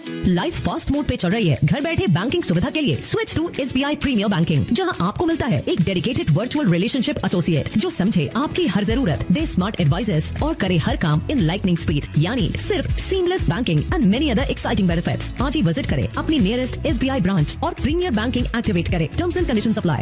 Life fast mode पे चल रही है। घर बैठे बैंकिंग सुविधा के लिए switch to SBI premiere banking, जहां आपको मिलता है एक डेडिकेटेड वर्चुअल रिलेशनशिप एसोसिएट जो समझे आपकी हर जरूरत, दे स्मार्ट एडवाइजेस और करे हर काम इन लाइटनिंग स्पीड, यानी सिर्फ seamless banking and many other exciting benefits. आज ही विजिट करें अपनी नियरेस्ट SBI ब्रांच और प्रीमियर बैंकिंग एक्टिवेट करें। Terms and conditions apply.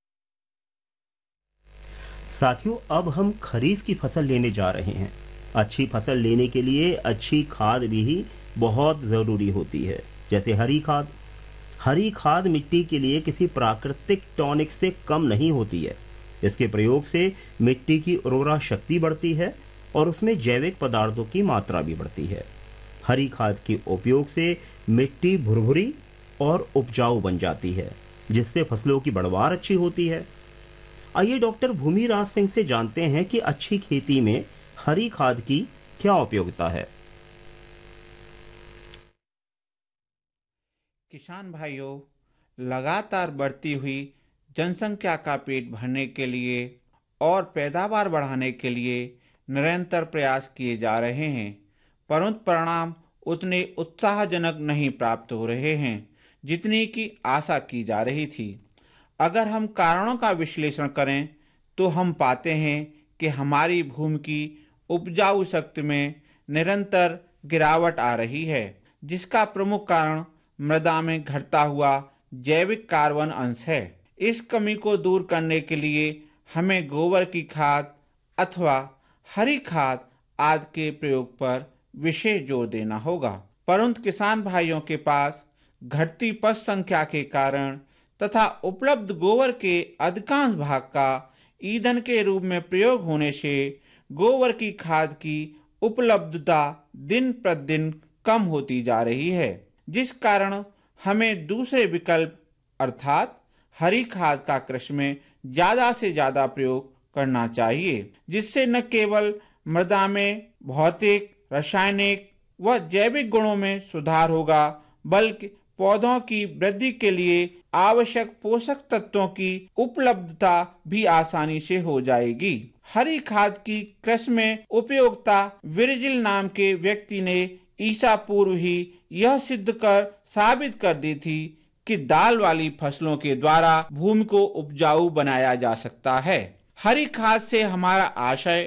साथियों, अब हम खरीफ की फसल लेने जा रहे हैं। अच्छी फसल लेने के लिए अच्छी खाद भी बहुत ज़रूरी होती है, जैसे हरी खाद। हरी खाद मिट्टी के लिए किसी प्राकृतिक टॉनिक से कम नहीं होती है। इसके प्रयोग से मिट्टी की उर्वरा शक्ति बढ़ती है और उसमें जैविक पदार्थों की मात्रा भी बढ़ती है। हरी खाद के उपयोग से मिट्टी भुरभुरी और उपजाऊ बन जाती है, जिससे फसलों की पैदावार अच्छी होती है। आइए डॉक्टर भूमिराज सिंह से जानते हैं कि अच्छी खेती में हरी खाद की क्या उपयोगिता है। किसान भाइयों, लगातार बढ़ती हुई जनसंख्या का पेट भरने के लिए और पैदावार बढ़ाने के लिए निरंतर प्रयास किए जा रहे हैं, परंतु परिणाम उतने उत्साहजनक नहीं प्राप्त हो रहे हैं जितनी की आशा की जा रही थी। अगर हम कारणों का विश्लेषण करें तो हम पाते हैं कि हमारी भूमि की उपजाऊ शक्ति में निरंतर गिरावट आ रही है, जिसका प्रमुख कारण मृदा में घटता हुआ जैविक कार्बन अंश है। इस कमी को दूर करने के लिए हमें गोबर की खाद अथवा हरी खाद आदि के प्रयोग पर विशेष जोर देना होगा। परंतु किसान भाइयों के पास घटती पशु संख्या के कारण तथा उपलब्ध गोबर के अधिकांश भाग का ईंधन के रूप में प्रयोग होने से गोबर की खाद की उपलब्धता दिन प्रतिदिन कम होती जा रही है, जिस कारण हमें दूसरे विकल्प अर्थात हरी खाद का कृषि में ज्यादा से ज्यादा प्रयोग करना चाहिए, जिससे न केवल मृदा में भौतिक, रासायनिक व जैविक गुणों में सुधार होगा, बल्कि पौधों की वृद्धि के लिए आवश्यक पोषक तत्वों की उपलब्धता भी आसानी से हो जाएगी। हरी खाद की कृषि में उपयोगिता विर्जिल नाम के व्यक्ति ने ईसा पूर्व ही यह सिद्ध कर साबित कर दी थी कि दाल वाली फसलों के द्वारा भूमि को उपजाऊ बनाया जा सकता है। हरी खाद से हमारा आशय